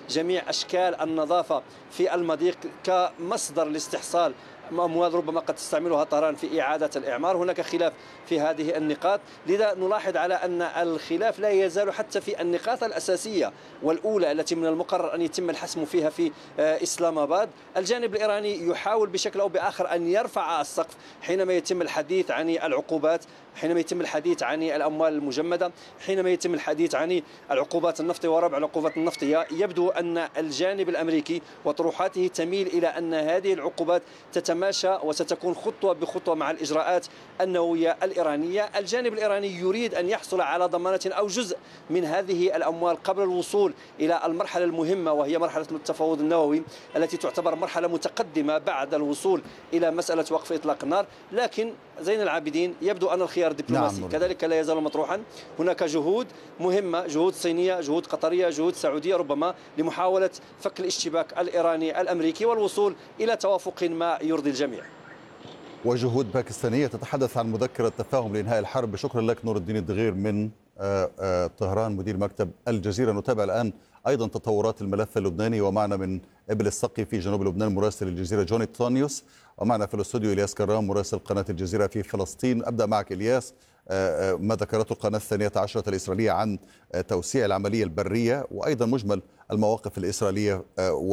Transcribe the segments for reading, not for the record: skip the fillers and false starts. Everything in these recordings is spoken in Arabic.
جميع أشكال النظافة في المضيق كمصدر لاستحصال أموال ربما قد تستعملها طهران في إعادة الإعمار. هناك خلاف في هذه النقاط، لذا نلاحظ على أن الخلاف لا يزال حتى في النقاط الأساسية والأولى التي من المقرر أن يتم الحسم فيها في إسلام آباد. الجانب الإيراني يحاول بشكل أو بآخر أن يرفع السقف حينما يتم الحديث عن العقوبات، حينما يتم الحديث عن الأموال المجمدة، حينما يتم الحديث عن العقوبات النفطية وربع العقوبات النفطية. يبدو أن الجانب الأمريكي وطروحاته تميل إلى أن هذه العقوبات تتماشى وستكون خطوة بخطوة مع الإجراءات النووية الإيرانية. الجانب الإيراني يريد أن يحصل على ضمانة أو جزء من هذه الأموال قبل الوصول إلى المرحلة المهمة، وهي مرحلة التفاوض النووي التي تعتبر مرحلة متقدمة بعد الوصول إلى مسألة وقف إطلاق النار. لكن زين العابدين يبدو أن الخيار الدبلوماسي كذلك لا يزال مطروحا. هناك جهود مهمة، جهود صينية، جهود قطرية، جهود سعودية ربما لمحاولة فك الاشتباك الإيراني الأمريكي والوصول إلى توافق ما يرضي الجميع. وجهود باكستانية تتحدث عن مذكرة تفاهم لإنهاء الحرب. شكرا لك نور الدين الدغير من طهران مدير مكتب الجزيرة. نتابع الآن أيضا تطورات الملف اللبناني، ومعنا من إبل السقي في جنوب لبنان مراسل الجزيرة جوني تونيوس، ومعنا في الاستوديو إلياس كرام مراسل قناة الجزيرة في فلسطين. أبدأ معك إلياس، ما ذكرته القناة 12 الإسرائيلية عن توسيع العملية البرية، وأيضا مجمل المواقف الإسرائيلية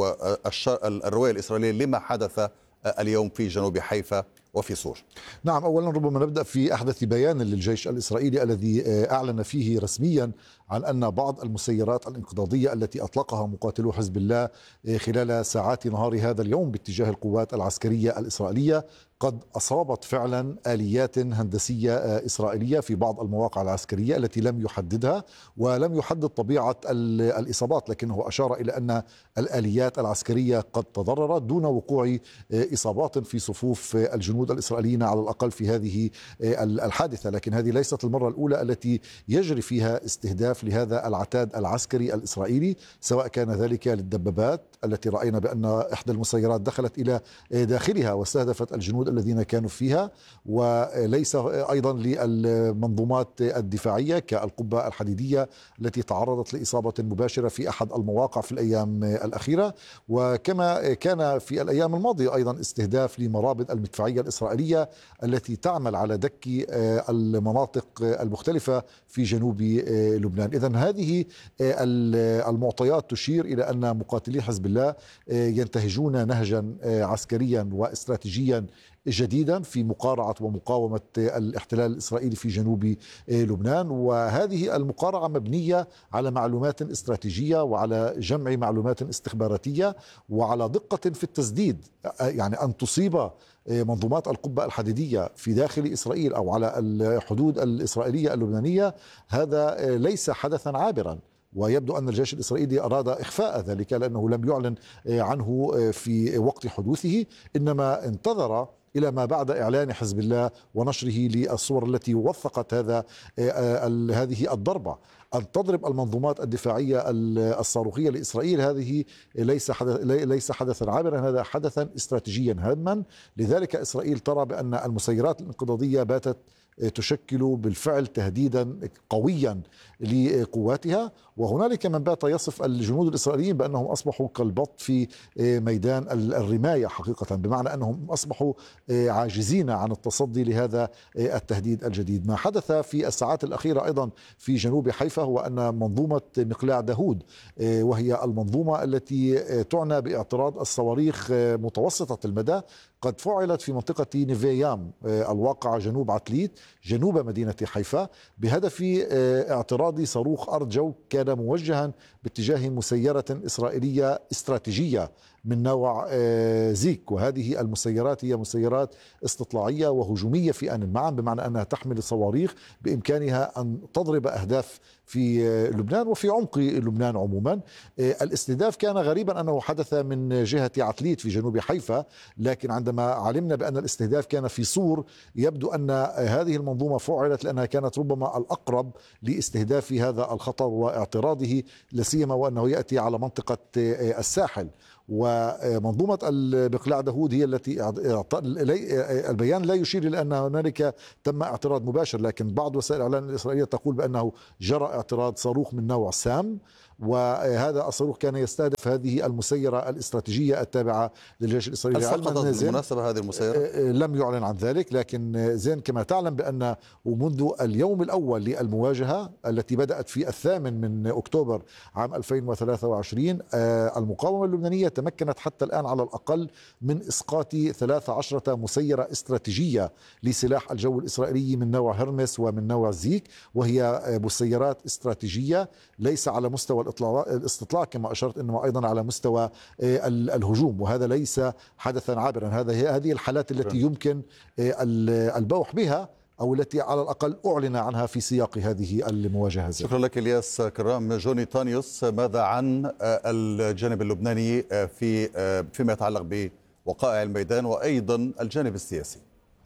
والرواية الإسرائيلية لما حدث اليوم في جنوب حيفا وفي صور. نعم، أولا ربما نبدأ في أحدث بيان للجيش الإسرائيلي الذي أعلن فيه رسميا عن أن بعض المسيرات الانقضاضية التي أطلقها مقاتلو حزب الله خلال ساعات نهار هذا اليوم باتجاه القوات العسكرية الإسرائيلية قد أصابت فعلا آليات هندسية إسرائيلية في بعض المواقع العسكرية التي لم يحددها ولم يحدد طبيعة الإصابات، لكنه أشار إلى أن الآليات العسكرية قد تضررت دون وقوع إصابات في صفوف الجنود الإسرائيليين على الأقل في هذه الحادثة. لكن هذه ليست المرة الأولى التي يجري فيها استهداف لهذا العتاد العسكري الإسرائيلي، سواء كان ذلك للدبابات التي رأينا بأن إحدى المسيرات دخلت إلى داخلها واستهدفت الجنود الذين كانوا فيها، وليس أيضا للمنظومات الدفاعية كالقبة الحديدية التي تعرضت لإصابة مباشرة في أحد المواقع في الأيام الأخيرة. وكما كان في الأيام الماضية أيضا استهداف لمرابط المدفعية الإسرائيلية التي تعمل على دك المناطق المختلفة في جنوب لبنان. إذن هذه المعطيات تشير إلى أن مقاتلي حزب الله ينتهجون نهجا عسكريا واستراتيجيا جديدا في مقارعة ومقاومة الاحتلال الإسرائيلي في جنوب لبنان، وهذه المقارعة مبنية على معلومات استراتيجية وعلى جمع معلومات استخباراتية وعلى دقة في التسديد. يعني أن تصيب منظومات القبة الحديدية في داخل إسرائيل أو على الحدود الإسرائيلية اللبنانية هذا ليس حدثا عابرا، ويبدو أن الجيش الإسرائيلي أراد إخفاء ذلك لأنه لم يعلن عنه في وقت حدوثه، إنما انتظر إلى ما بعد إعلان حزب الله ونشره للصور التي وثقت هذه الضربة. أن تضرب المنظومات الدفاعية الصاروخية لإسرائيل هذه ليس حدثا عابرا، هذا حدثا استراتيجيا هاما. لذلك إسرائيل ترى بأن المسيرات الانقضاضية باتت تشكل بالفعل تهديدا قويا لقواتها، وهنالك من بات يصف الجنود الإسرائيليين بأنهم أصبحوا كالبط في ميدان الرماية حقيقة، بمعنى أنهم أصبحوا عاجزين عن التصدي لهذا التهديد الجديد. ما حدث في الساعات الأخيرة أيضا في جنوب حيفا هو أن منظومة مقلاع داوود، وهي المنظومة التي تعنى باعتراض الصواريخ متوسطة المدى، قد فعلت في منطقة نيفيام الواقعة جنوب عتليت جنوب مدينة حيفا بهدف اعتراض صاروخ أرض جو كان موجها باتجاه مسيرة إسرائيلية استراتيجية من نوع زيك. وهذه المسيرات هي مسيرات استطلاعية وهجومية في آن معا، بمعنى أنها تحمل صواريخ بإمكانها أن تضرب أهداف في لبنان وفي عمق لبنان عموما. الاستهداف كان غريبا أنه حدث من جهة عتليت في جنوب حيفا، لكن عندما علمنا بأن الاستهداف كان في صور يبدو أن هذه المنظومة فعلت لأنها كانت ربما الأقرب لاستهداف هذا الخطر واعتراضه، لسيما وأنه يأتي على منطقة الساحل. ومنظومة مقلاع داوود هي التي البيان لا يشير إلى أن هنالك تم اعتراض مباشر، لكن بعض وسائل الإعلام الإسرائيلية تقول بأنه جرى اعتراض صاروخ من نوع سام، وهذا الصاروخ كان يستهدف هذه المسيرة الاستراتيجية التابعة للجيش الإسرائيلي. سقطت بالمناسبة هذه المسيرة؟ لم يعلن عن ذلك، لكن زين كما تعلم بأن ومنذ اليوم الأول للمواجهة التي بدأت في 8 أكتوبر عام 2023 المقاومة اللبنانية تمكنت حتى الآن على الأقل من إسقاط 13 مسيرة استراتيجية لسلاح الجو الإسرائيلي من نوع هرمس ومن نوع زيك، وهي مسيرات استراتيجية ليس على مستوى الاستطلاع كما أشرت، إنما أيضا على مستوى الهجوم، وهذا ليس حدثا عابرا. هذه الحالات التي يمكن البوح بها أو التي على الأقل أعلن عنها في سياق هذه المواجهة. شكرا لك إلياس كرام. جوني تانيوس، ماذا عن الجانب اللبناني فيما يتعلق بوقائع الميدان وأيضا الجانب السياسي؟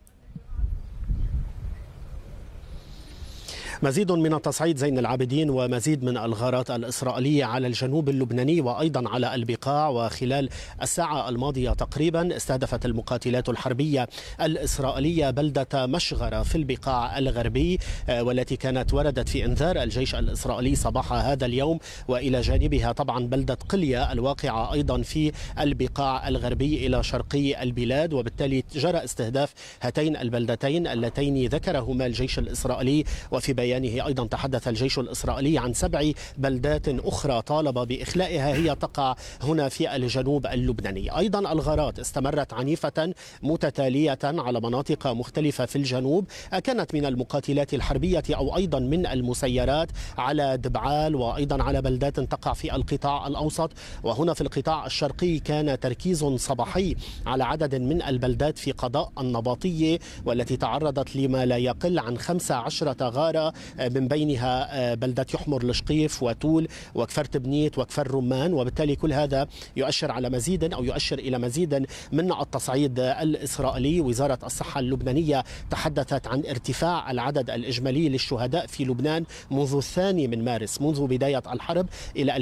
مزيد من التصعيد زين العابدين ومزيد من الغارات الإسرائيلية على الجنوب اللبناني وأيضا على البقاع. وخلال الساعة الماضية تقريبا استهدفت المقاتلات الحربية الإسرائيلية بلدة مشغرة في البقاع الغربي، والتي كانت وردت في إنذار الجيش الإسرائيلي صباح هذا اليوم، وإلى جانبها طبعا بلدة قلية الواقعة أيضا في البقاع الغربي إلى شرقي البلاد. وبالتالي جرى استهداف هاتين البلدتين اللتين ذكرهما الجيش الإسرائيلي، وفي بيانه أيضا تحدث الجيش الإسرائيلي عن 7 بلدات أخرى طالب بإخلائها هي تقع هنا في الجنوب اللبناني. أيضا الغارات استمرت عنيفة متتالية على مناطق مختلفة في الجنوب، كانت من المقاتلات الحربية أو أيضا من المسيرات على دبعال وأيضا على بلدات تقع في القطاع الأوسط. وهنا في القطاع الشرقي كان تركيز صباحي على عدد من البلدات في قضاء النباطية، والتي تعرضت لما لا يقل عن 15 غارة، من بينها بلدة يحمر الشقيف وتول وكفر تبنيت وكفر رمان. وبالتالي كل هذا يؤشر إلى مزيد من التصعيد الإسرائيلي. وزارة الصحة اللبنانية تحدثت عن ارتفاع العدد الإجمالي للشهداء في لبنان منذ 2 مارس منذ بداية الحرب إلى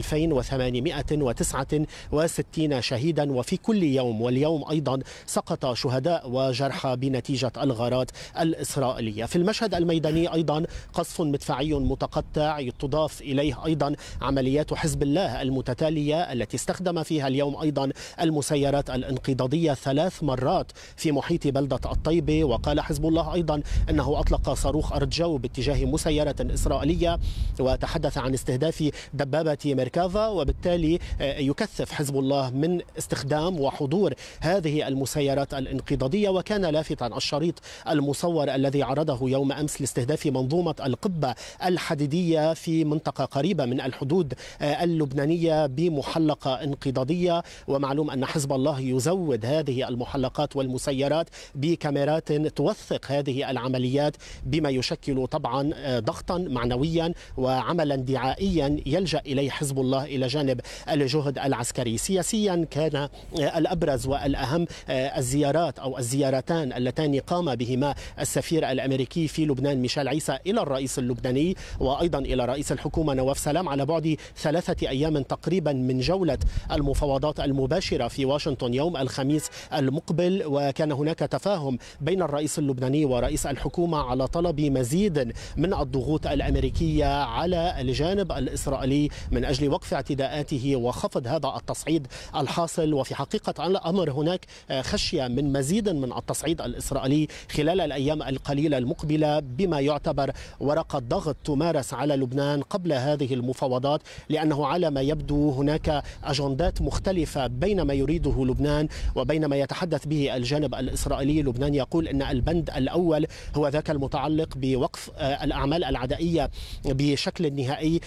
2869 شهيدا، وفي كل يوم واليوم أيضا سقط شهداء وجرحى بنتيجة الغارات الإسرائيلية. في المشهد الميداني أيضا قصف مدفعي متقطع، تضاف إليه أيضا عمليات حزب الله المتتالية التي استخدم فيها اليوم أيضا المسيرات الانقضاضية 3 مرات في محيط بلدة الطيبة. وقال حزب الله أيضا أنه أطلق صاروخ أرض جو باتجاه مسيرة إسرائيلية، وتحدث عن استهداف دبابة ميركافا. وبالتالي يكثف حزب الله من استخدام وحضور هذه المسيرات الانقضاضية. وكان لافتا الشريط المصور الذي عرضه يوم أمس لاستهداف منظومة القبة الحديدية في منطقة قريبة من الحدود اللبنانية بمحلقة انقضاضية. ومعلوم أن حزب الله يزود هذه المحلقات والمسيرات بكاميرات توثق هذه العمليات، بما يشكل طبعا ضغطا معنويا وعملا دعائيا يلجأ إليه حزب الله إلى جانب الجهد العسكري. سياسيا كان الأبرز والأهم الزيارات أو الزيارتان اللتان قام بهما السفير الأمريكي في لبنان ميشيل عيسى إلى الرئيس اللبناني وأيضا إلى رئيس الحكومة نواف سلام على بعد 3 أيام تقريبا من جولة المفاوضات المباشرة في واشنطن يوم الخميس المقبل. وكان هناك تفاهم بين الرئيس اللبناني ورئيس الحكومة على طلب مزيد من الضغوط الأمريكية على الجانب الإسرائيلي من أجل وقف اعتداءاته وخفض هذا التصعيد الحاصل. وفي حقيقة الأمر هناك خشية من مزيد من التصعيد الإسرائيلي خلال الأيام القليلة المقبلة، بما يعتبر ورقة ضغط تمارس على لبنان قبل هذه المفاوضات، لأنه على ما يبدو هناك أجندات مختلفة بين ما يريده لبنان وبين ما يتحدث به الجانب الإسرائيلي. لبنان يقول أن البند الأول هو ذاك المتعلق بوقف الأعمال العدائية بشكل نهائي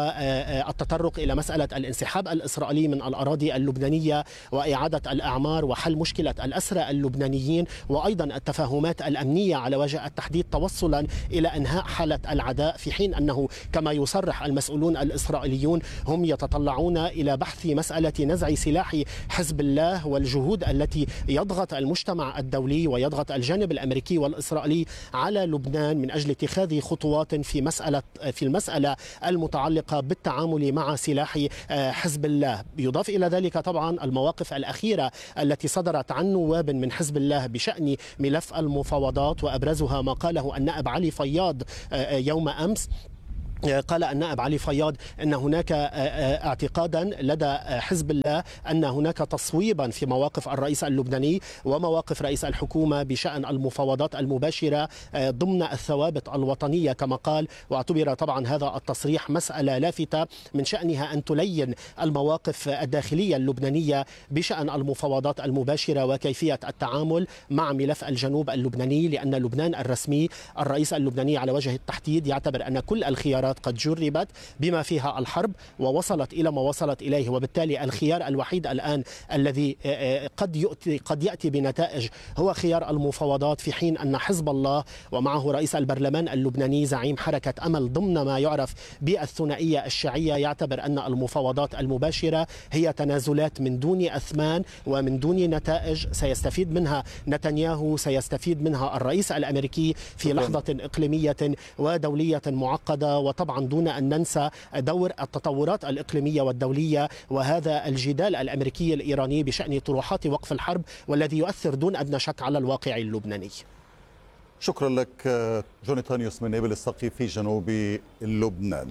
والتطرق إلى مسألة الانسحاب الإسرائيلي من الأراضي اللبنانية وإعادة الأعمار وحل مشكلة الأسرى اللبنانيين، وأيضا التفاهمات الأمنية على وجه التحديد توصلا إلى إنهاء حالة العداء، في حين أنه كما يصرح المسؤولون الإسرائيليون هم يتطلعون إلى بحث مسألة نزع سلاح حزب الله والجهود التي يضغط المجتمع الدولي ويضغط الجانب الأمريكي والإسرائيلي على لبنان من أجل اتخاذ خطوات في المسألة المتعلقة بالتعامل مع سلاح حزب الله. يضاف إلى ذلك طبعا المواقف الأخيرة التي صدرت عن نواب من حزب الله بشأن ملف المفاوضات، وأبرزها ما قاله النائب علي فياض يوم أمس، قال النائب علي فياض أن هناك اعتقادا لدى حزب الله أن هناك تصويبا في مواقف الرئيس اللبناني ومواقف رئيس الحكومة بشأن المفاوضات المباشرة ضمن الثوابت الوطنية كما قال. واعتبر طبعا هذا التصريح مسألة لافتة من شأنها أن تلين المواقف الداخلية اللبنانية بشأن المفاوضات المباشرة وكيفية التعامل مع ملف الجنوب اللبناني، لأن لبنان الرسمي الرئيس اللبناني على وجه التحديد يعتبر أن كل الخيارات قد جربت بما فيها الحرب ووصلت إلى ما وصلت إليه، وبالتالي الخيار الوحيد الآن الذي قد يأتي بنتائج هو خيار المفاوضات، في حين أن حزب الله ومعه رئيس البرلمان اللبناني زعيم حركة أمل ضمن ما يعرف بالثنائية الشيعية يعتبر أن المفاوضات المباشرة هي تنازلات من دون أثمان ومن دون نتائج سيستفيد منها نتنياهو، سيستفيد منها الرئيس الأمريكي في لحظة إقليمية ودولية معقدة، وطبعا دون أن ننسى دور التطورات الإقليمية والدولية وهذا الجدال الأمريكي الإيراني بشأن طروحات وقف الحرب والذي يؤثر دون أدنى شك على الواقع اللبناني. شكرا لك جوني تانيوس من نابل السقي في جنوب لبنان.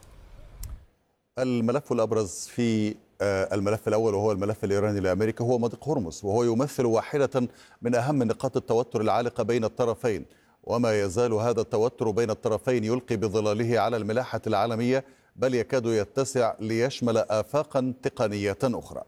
الملف الأبرز في الملف الأول وهو الملف الإيراني لأمريكا هو مضيق هرمز، وهو يمثل واحدة من أهم نقاط التوتر العالقة بين الطرفين، وما يزال هذا التوتر بين الطرفين يلقي بظلاله على الملاحة العالمية، بل يكاد يتسع ليشمل آفاقا تقنية أخرى.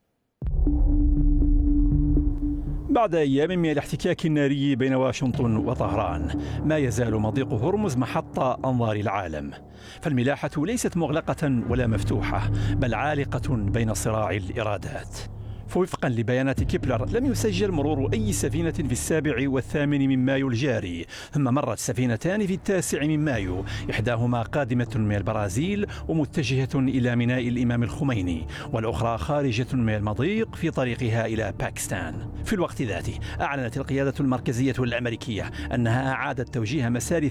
بعد أيام من الاحتكاك الناري بين واشنطن وطهران، ما يزال مضيق هرمز محط أنظار العالم، فالملاحة ليست مغلقة ولا مفتوحة، بل عالقة بين صراع الإرادات. فوفقا لبيانات كيبلر لم يسجل مرور أي سفينة في 7 و8 من مايو الجاري، ثم مرت سفينتان في 9 من مايو، إحداهما قادمة من البرازيل ومتجهة إلى ميناء الإمام الخميني، والأخرى خارجة من المضيق في طريقها إلى باكستان. في الوقت ذاته أعلنت القيادة المركزية الأمريكية أنها أعادت توجيه مسار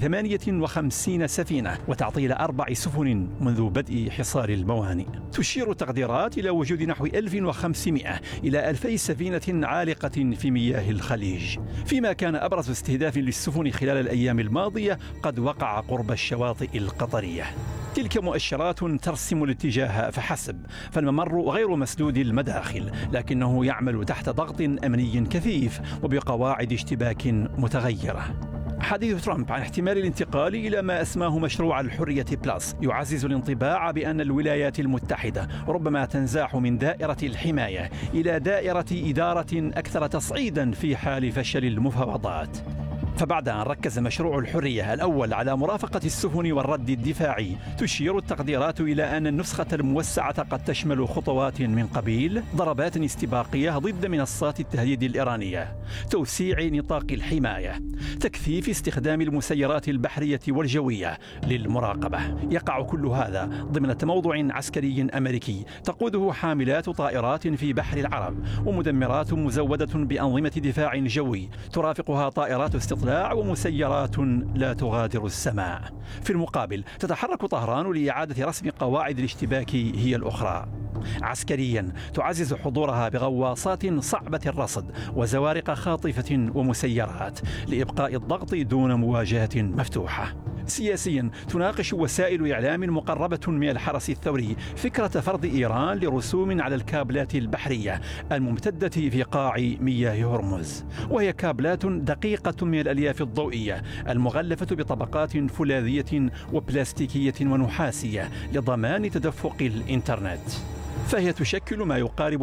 58 سفينة وتعطيل 4 سفن منذ بدء حصار الموانئ. تشير التقديرات إلى وجود نحو 1500 إلى 2000 سفينة عالقة في مياه الخليج، فيما كان أبرز استهداف للسفن خلال الأيام الماضية قد وقع قرب الشواطئ القطرية. تلك مؤشرات ترسم الاتجاه فحسب، فالممر غير مسدود المداخل، لكنه يعمل تحت ضغط أمني كثيف وبقواعد اشتباك متغيرة. حديث ترامب عن احتمال الانتقال إلى ما أسماه مشروع الحرية بلس يعزز الانطباع بأن الولايات المتحدة ربما تنزاح من دائرة الحماية إلى دائرة إدارة أكثر تصعيدا في حال فشل المفاوضات. فبعد أن ركز مشروع الحرية الأول على مرافقة السفن والرد الدفاعي، تشير التقديرات إلى أن النسخة الموسعة قد تشمل خطوات من قبيل ضربات استباقية ضد منصات التهديد الإيرانية، توسيع نطاق الحماية، تكثيف استخدام المسيرات البحرية والجوية للمراقبة. يقع كل هذا ضمن تموضع عسكري أمريكي تقوده حاملات طائرات في بحر العرب ومدمرات مزودة بأنظمة دفاع جوي ترافقها طائرات استطلاع ومسيرات لا تغادر السماء. في المقابل تتحرك طهران لإعادة رسم قواعد الاشتباك هي الأخرى. عسكريا تعزز حضورها بغواصات صعبة الرصد وزوارق خاطفة ومسيرات لإبقاء الضغط دون مواجهة مفتوحة. سياسيا تناقش وسائل إعلام مقربة من الحرس الثوري فكرة فرض إيران لرسوم على الكابلات البحرية الممتدة في قاع مياه هرمز، وهي كابلات دقيقة من الألياف الضوئية المغلفة بطبقات فولاذية وبلاستيكية ونحاسية لضمان تدفق الإنترنت. فهي تشكل ما يقارب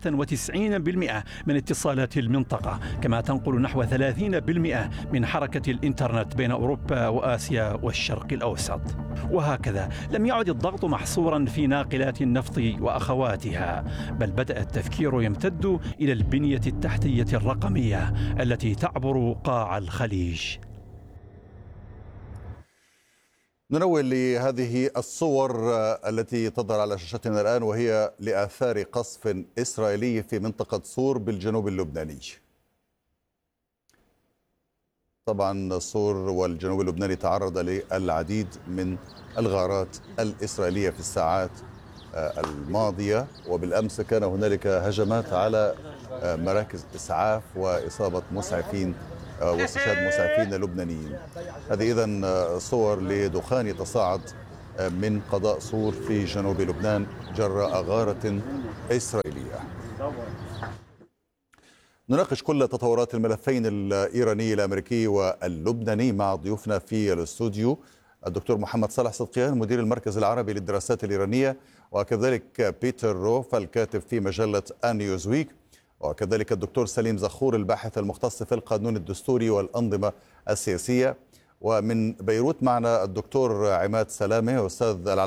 97% من اتصالات المنطقة، كما تنقل نحو 30% من حركة الإنترنت بين أوروبا وآسيا والشرق الأوسط. وهكذا لم يعد الضغط محصورا في ناقلات النفط وأخواتها، بل بدأ التفكير يمتد إلى البنية التحتية الرقمية التي تعبر قاع الخليج. ننوه لهذه الصور التي تظهر على شاشتنا الآن، وهي لآثار قصف إسرائيلي في منطقة صور بالجنوب اللبناني. طبعا صور والجنوب اللبناني تعرض للعديد من الغارات الإسرائيلية في الساعات الماضية، وبالأمس كان هنالك هجمات على مراكز إسعاف وإصابة مسعفين واستشهاد مسعفين لبنانيين. هذه إذن صور لدخان يتصاعد من قضاء صور في جنوب لبنان جراء غارة إسرائيلية. نناقش كل تطورات الملفين الإيراني الأمريكي واللبناني مع ضيوفنا في الاستوديو الدكتور محمد صالح صدقيان مدير المركز العربي للدراسات الإيرانية، وكذلك بيتر روف الكاتب في مجلة نيوزويك، وكذلك الدكتور سليم زخور الباحث المختص في القانون الدستوري والأنظمة السياسية. ومن بيروت معنا الدكتور عماد سلامة أستاذ